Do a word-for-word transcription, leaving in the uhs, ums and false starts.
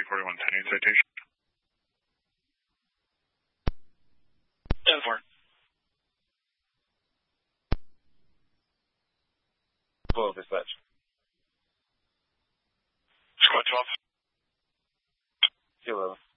three forty-one ten citation. ten four. Full dispatch. Squad twelve. Kilo.